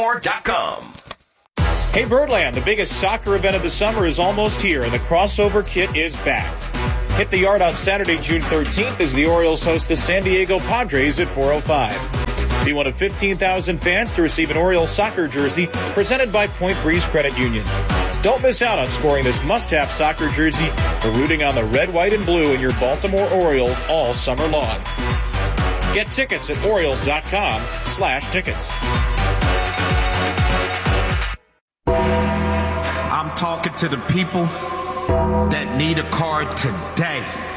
Baltimore.com. Hey Birdland, the biggest soccer event of the summer is almost here, and the crossover kit is back. Hit the yard on Saturday, June 13th, as the Orioles host the San Diego Padres at 4:05. Be one of 15,000 fans to receive an Orioles soccer jersey presented by Point Breeze Credit Union. Don't miss out on scoring this must-have soccer jersey or rooting on the red, white, and blue in your Baltimore Orioles all summer long. Get tickets at Orioles.com/tickets. I'm talking to the people that need a car today.